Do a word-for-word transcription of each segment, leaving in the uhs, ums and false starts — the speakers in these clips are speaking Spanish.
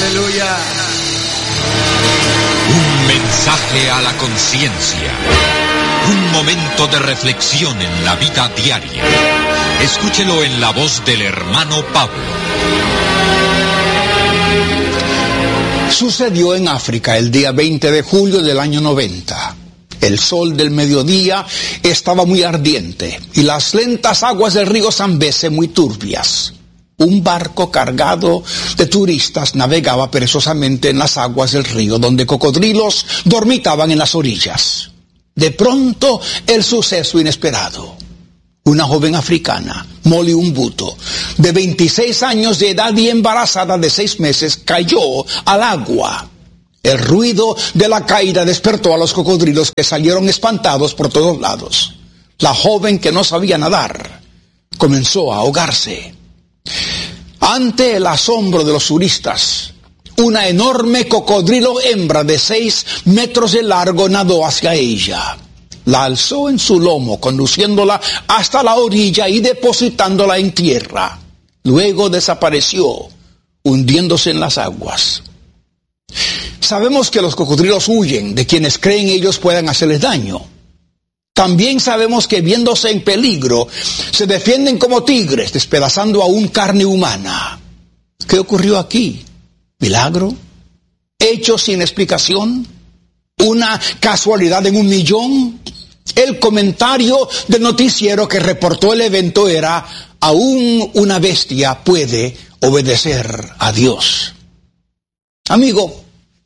Aleluya. Un mensaje a la conciencia. Un momento de reflexión en la vida diaria. Escúchelo en la voz del hermano Pablo. Sucedió en África el día veinte de julio del año noventa. El sol del mediodía estaba muy ardiente y las lentas aguas del río Zambeze muy turbias. Un barco cargado de turistas navegaba perezosamente en las aguas del río, donde cocodrilos dormitaban en las orillas. De pronto, el suceso inesperado. Una joven africana, Molly Umbuto, de veintiséis años de edad y embarazada de seis meses, cayó al agua. El ruido de la caída despertó a los cocodrilos, que salieron espantados por todos lados. La joven, que no sabía nadar, comenzó a ahogarse. Ante el asombro de los turistas, una enorme cocodrilo hembra de seis metros de largo nadó hacia ella. La alzó en su lomo, conduciéndola hasta la orilla y depositándola en tierra. Luego desapareció, hundiéndose en las aguas. Sabemos que los cocodrilos huyen de quienes creen ellos puedan hacerles daño. También sabemos que, viéndose en peligro, se defienden como tigres, despedazando aún carne humana. ¿Qué ocurrió aquí? ¿Milagro? ¿Hecho sin explicación? ¿Una casualidad en un millón? El comentario del noticiero que reportó el evento era: aún una bestia puede obedecer a Dios. Amigo,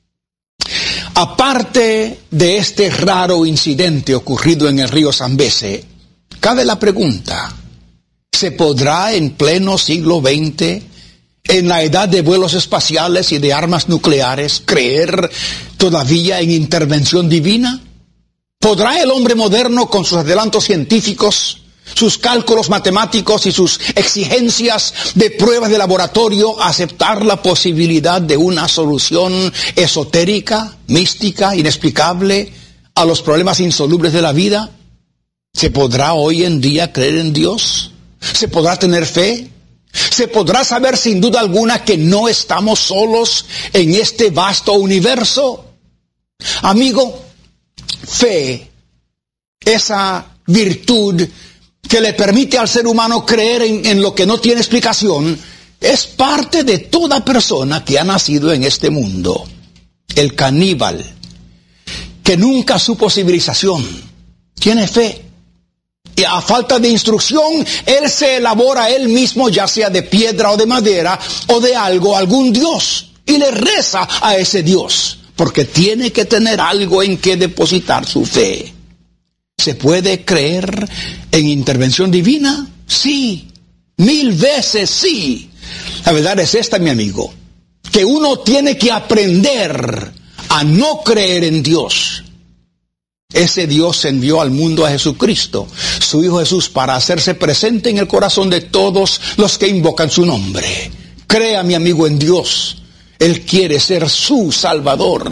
aparte de este raro incidente ocurrido en el río Zambeze, cabe la pregunta: ¿se podrá en pleno siglo veinte, en la edad de vuelos espaciales y de armas nucleares, creer todavía en intervención divina? ¿Podrá el hombre moderno, con sus adelantos científicos, sus cálculos matemáticos y sus exigencias de pruebas de laboratorio, aceptar la posibilidad de una solución esotérica, mística, inexplicable a los problemas insolubles de la vida? ¿Se podrá hoy en día creer en Dios? ¿Se podrá tener fe? ¿Se podrá saber sin duda alguna que no estamos solos en este vasto universo? Amigo, fe, esa virtud que le permite al ser humano creer en, en lo que no tiene explicación, es parte de toda persona que ha nacido en este mundo. El caníbal, que nunca supo civilización, tiene fe. Y a falta de instrucción, él se elabora a él mismo, ya sea de piedra o de madera, o de algo, algún dios, y le reza a ese dios, porque tiene que tener algo en que depositar su fe. ¿Se puede creer en intervención divina? Sí, mil veces sí. La verdad es esta, mi amigo, que uno tiene que aprender a no creer en Dios. Ese Dios envió al mundo a Jesucristo, su Hijo Jesús, para hacerse presente en el corazón de todos los que invocan su nombre. Crea, mi amigo, en Dios. Él quiere ser su Salvador.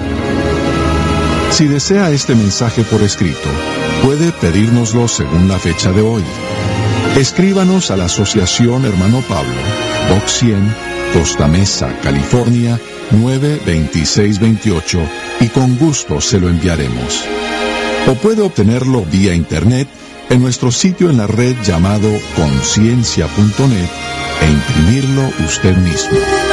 Si desea este mensaje por escrito, puede pedírnoslo según la fecha de hoy. Escríbanos a la Asociación Hermano Pablo, Box cien, Costa Mesa, California, nueve veintiséis veintiocho, y con gusto se lo enviaremos. O puede obtenerlo vía internet en nuestro sitio en la red llamado conciencia punto net e imprimirlo usted mismo.